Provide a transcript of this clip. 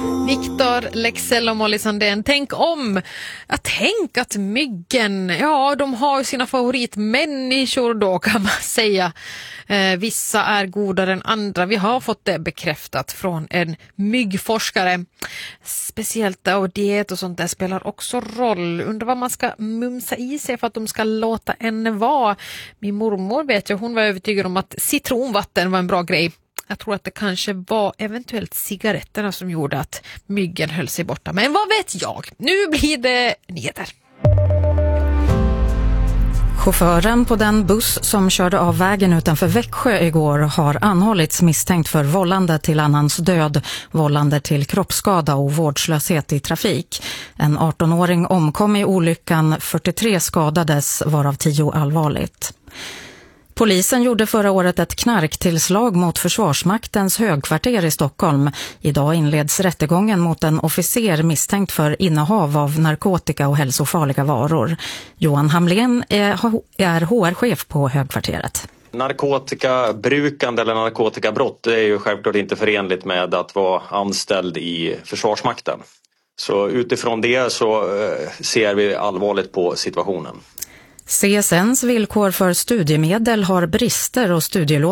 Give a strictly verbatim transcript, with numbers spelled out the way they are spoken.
Viktor Leksell och Molly Sandén, tänk om. Jag tänk att myggen, ja, de har sina favoritmänniskor då, kan man säga. Eh, vissa är godare än andra. Vi har fått det bekräftat från en myggforskare. Speciellt och diet och sånt där spelar också roll. Undrar vad man ska mumsa i sig för att de ska låta en vara. Min mormor vet jag, hon var övertygad om att citronvatten var en bra grej. Jag tror att det kanske var eventuellt cigaretterna som gjorde att myggen höll sig borta. Men vad vet jag? Nu blir det nyheter. Chauffören på den buss som körde av vägen utanför Växjö igår har anhållits misstänkt för vållande till annans död, vållande till kroppsskada och vårdslöshet i trafik. En arton-åring omkom i olyckan, fyrtiotre skadades, varav tio allvarligt. Polisen gjorde förra året ett knarktillslag mot Försvarsmaktens högkvarter i Stockholm. Idag inleds rättegången mot en officer misstänkt för innehav av narkotika och hälsofarliga varor. Johan Hamlén är H R-chef på högkvarteret. Narkotikabrukande eller narkotikabrott är ju självklart inte förenligt med att vara anställd i Försvarsmakten. Så utifrån det så ser vi allvarligt på situationen. C S N:s villkor för studiemedel har brister och studielån